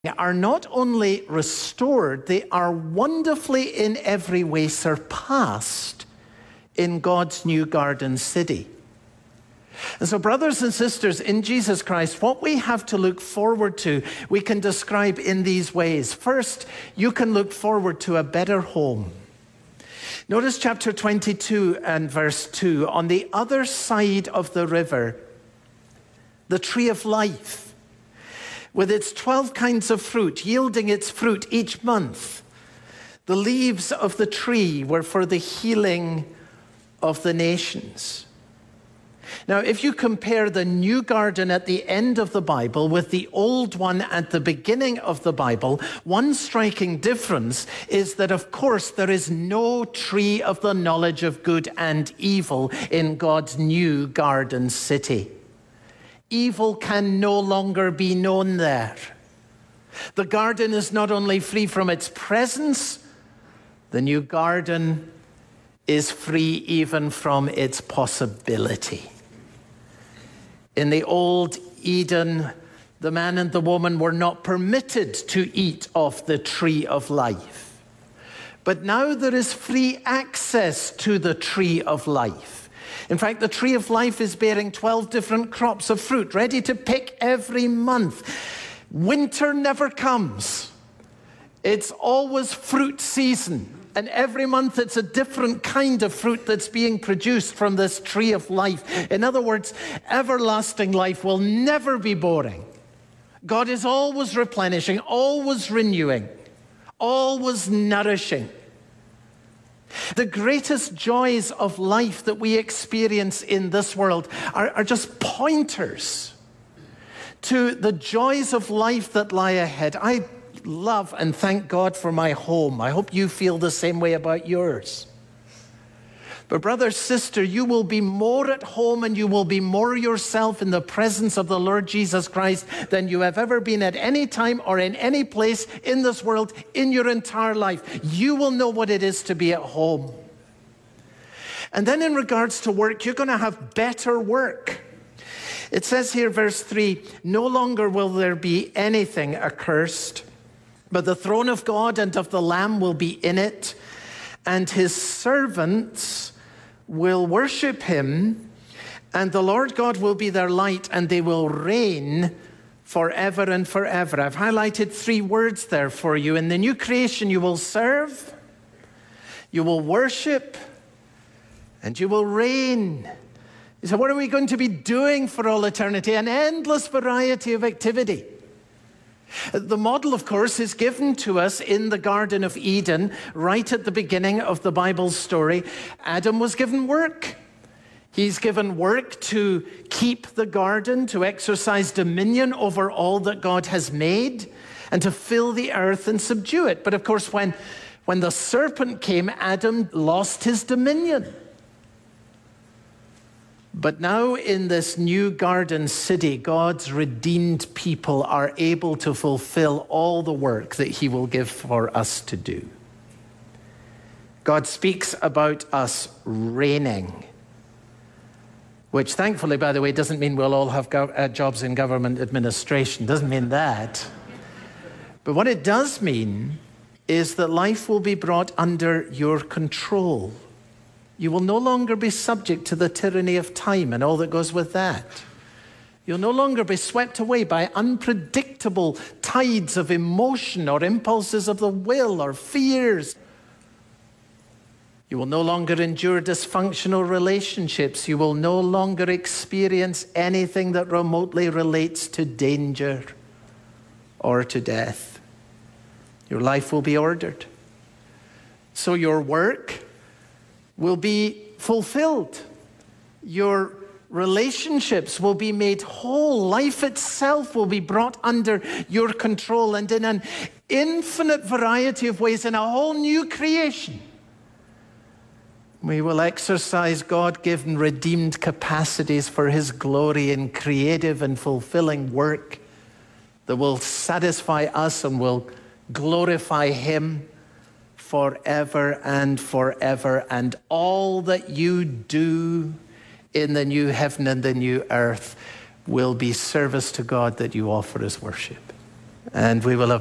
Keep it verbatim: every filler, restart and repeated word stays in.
are not only restored, they are wonderfully in every way surpassed in God's new garden city. And so, brothers and sisters, in Jesus Christ, what we have to look forward to, we can describe in these ways. First, you can look forward to a better home. Notice chapter twenty-two and verse two. On the other side of the river, the tree of life, with its twelve kinds of fruit, yielding its fruit each month. The leaves of the tree were for the healing of the nations. Now, if you compare the new garden at the end of the Bible with the old one at the beginning of the Bible, one striking difference is that, of course, there is no tree of the knowledge of good and evil in God's new garden city. Evil can no longer be known there. The garden is not only free from its presence, the new garden is free even from its possibility. In the old Eden, the man and the woman were not permitted to eat of the tree of life. But now there is free access to the tree of life. In fact, the tree of life is bearing twelve different crops of fruit, ready to pick every month. Winter never comes. It's always fruit season. And every month it's a different kind of fruit that's being produced from this tree of life. In other words, everlasting life will never be boring. God is always replenishing, always renewing, always nourishing. The greatest joys of life that we experience in this world are, are just pointers to the joys of life that lie ahead. I love and thank God for my home. I hope you feel the same way about yours. But brother, sister, you will be more at home and you will be more yourself in the presence of the Lord Jesus Christ than you have ever been at any time or in any place in this world in your entire life. You will know what it is to be at home. And then in regards to work, you're going to have better work. It says here, verse three, no longer will there be anything accursed, but the throne of God and of the Lamb will be in it, and his servants will worship him, and the Lord God will be their light, and they will reign forever and forever. I've highlighted three words there for you. In the new creation, you will serve, you will worship, and you will reign. So what are we going to be doing for all eternity? An endless variety of activity. The model, of course, is given to us in the Garden of Eden, right at the beginning of the Bible's story. Adam was given work. He's given work to keep the garden, to exercise dominion over all that God has made, and to fill the earth and subdue it. But of course, when, when the serpent came, Adam lost his dominion. But now in this new garden city, God's redeemed people are able to fulfill all the work that he will give for us to do. God speaks about us reigning, which thankfully, by the way, doesn't mean we'll all have go- uh, jobs in government administration. Doesn't mean that. But what it does mean is that life will be brought under your control. You will no longer be subject to the tyranny of time and all that goes with that. You'll no longer be swept away by unpredictable tides of emotion or impulses of the will or fears. You will no longer endure dysfunctional relationships. You will no longer experience anything that remotely relates to danger or to death. Your life will be ordered. So your work will be fulfilled. Your relationships will be made whole. Life itself will be brought under your control, and in an infinite variety of ways, in a whole new creation, we will exercise God-given, redeemed capacities for his glory in creative and fulfilling work that will satisfy us and will glorify him forever and forever. And all that you do in the new heaven and the new earth will be service to God that you offer as worship. and we will have